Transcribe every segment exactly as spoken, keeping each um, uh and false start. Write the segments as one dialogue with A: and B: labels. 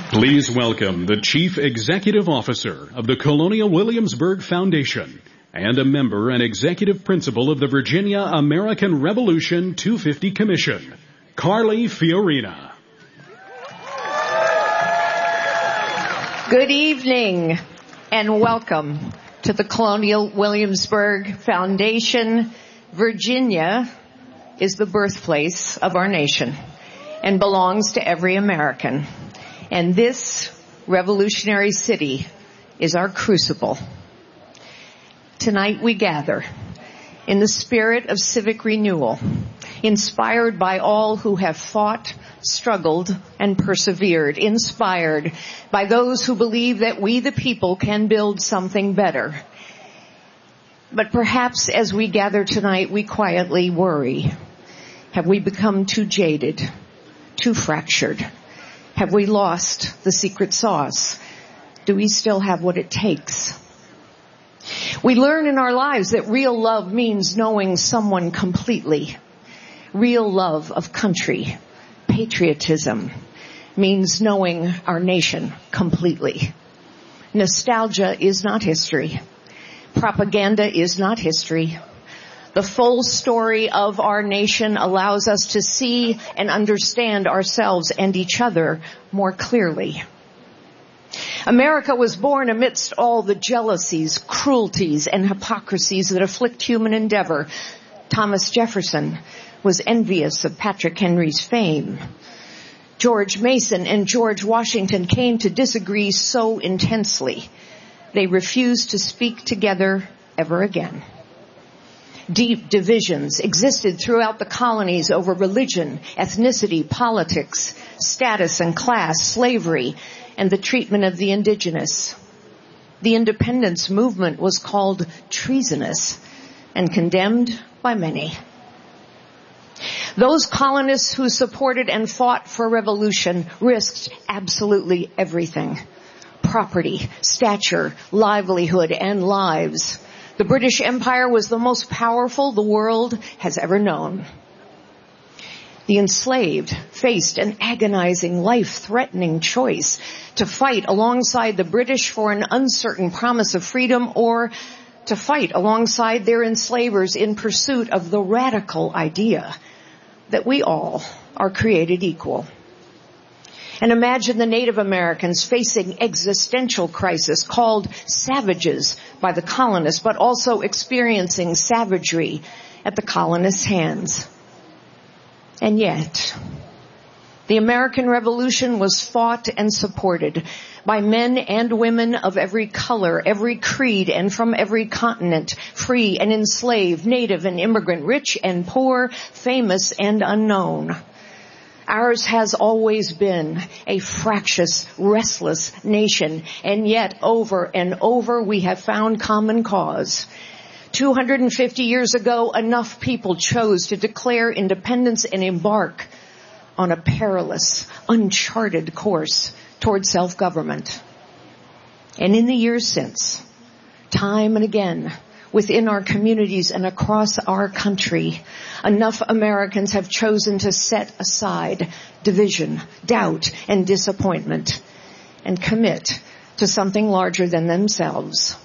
A: Please welcome the Chief Executive Officer of the Colonial Williamsburg Foundation and a member and executive principal of the Virginia American Revolution two fifty Commission, Carly Fiorina.
B: Good evening and welcome to the Colonial Williamsburg Foundation. Virginia is the birthplace of our nation and belongs to every American. And this revolutionary city is our crucible. Tonight we gather in the spirit of civic renewal, inspired by all who have fought, struggled, and persevered, inspired by those who believe that we the people can build something better. But perhaps as we gather tonight, we quietly worry. Have we become too jaded, too fractured? Have we lost the secret sauce? Do we still have what it takes? We learn in our lives that real love means knowing someone completely. Real love of country, patriotism, means knowing our nation completely. Nostalgia is not history. Propaganda is not history. The full story of our nation allows us to see and understand ourselves and each other more clearly. America was born amidst all the jealousies, cruelties, and hypocrisies that afflict human endeavor. Thomas Jefferson was envious of Patrick Henry's fame. George Mason and George Washington came to disagree so intensely, they refused to speak together ever again. Deep divisions existed throughout the colonies over religion, ethnicity, politics, status and class, slavery, and the treatment of the indigenous. The independence movement was called treasonous and condemned by many. Those colonists who supported and fought for revolution risked absolutely everything: property, stature, livelihood, and lives. The British Empire was the most powerful the world has ever known. The enslaved faced an agonizing, life-threatening choice to fight alongside the British for an uncertain promise of freedom, or to fight alongside their enslavers in pursuit of the radical idea that we all are created equal. And imagine the Native Americans facing existential crisis, called savages by the colonists, but also experiencing savagery at the colonists' hands. And yet, the American Revolution was fought and supported by men and women of every color, every creed, and from every continent, free and enslaved, native and immigrant, rich and poor, famous and unknown. Ours has always been a fractious, restless nation, and yet over and over we have found common cause. two hundred fifty years ago, enough people chose to declare independence and embark on a perilous, uncharted course toward self-government. And in the years since, time and again, within our communities and across our country, enough Americans have chosen to set aside division, doubt, and disappointment and commit to something larger than themselves.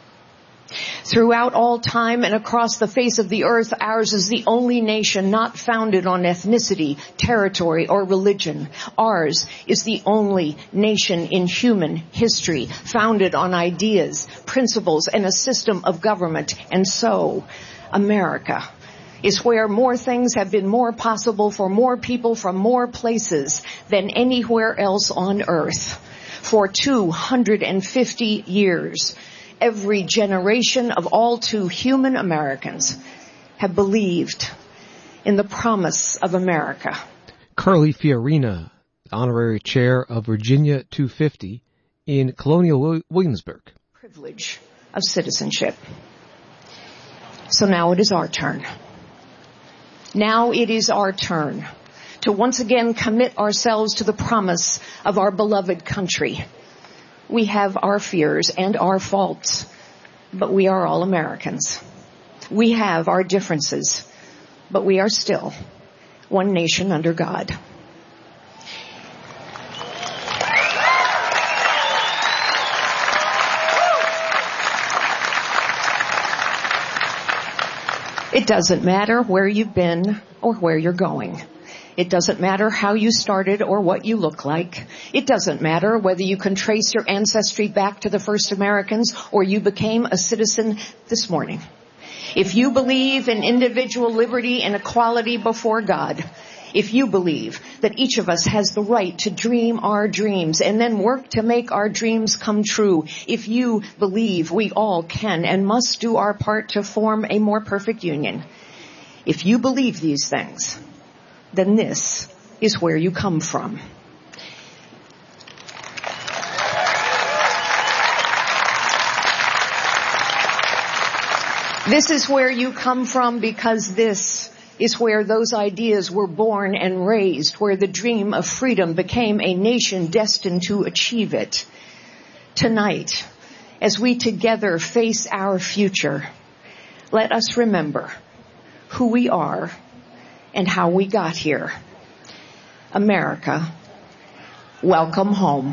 B: Throughout all time and across the face of the earth, ours is the only nation not founded on ethnicity, territory, or religion. Ours is the only nation in human history founded on ideas, principles, and a system of government. And so, America is where more things have been more possible for more people from more places than anywhere else on earth. For two hundred fifty years, every generation of all too human Americans have believed in the promise of America.
C: Carly Fiorina, honorary chair of Virginia two fifty in Colonial Williamsburg.
B: Privilege of citizenship. So now it is our turn. Now it is our turn to once again commit ourselves to the promise of our beloved country. We have our fears and our faults, but we are all Americans. We have our differences, but we are still one nation under God. It doesn't matter where you've been or where you're going. It doesn't matter how you started or what you look like. It doesn't matter whether you can trace your ancestry back to the first Americans or you became a citizen this morning. If you believe in individual liberty and equality before God, if you believe that each of us has the right to dream our dreams and then work to make our dreams come true, if you believe we all can and must do our part to form a more perfect union, if you believe these things, then this is where you come from. This is where you come from because this is where those ideas were born and raised, where the dream of freedom became a nation destined to achieve it. Tonight, as we together face our future, let us remember who we are and how we got here. America, welcome home.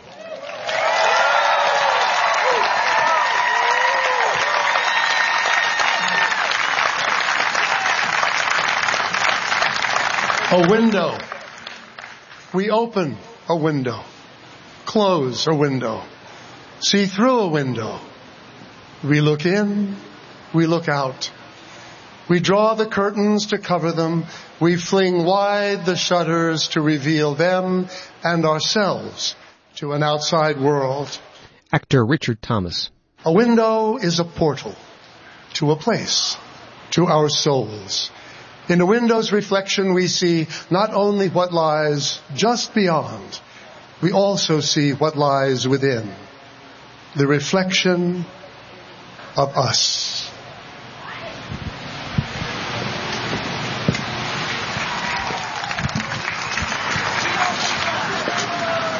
D: A window. We open a window, close a window, see through a window. We look in, we look out. We draw the curtains to cover them. We fling wide the shutters to reveal them and ourselves to an outside world.
C: Actor Richard Thomas.
D: A window is a portal to a place, to our souls. In a window's reflection, we see not only what lies just beyond, we also see what lies within. The reflection of us.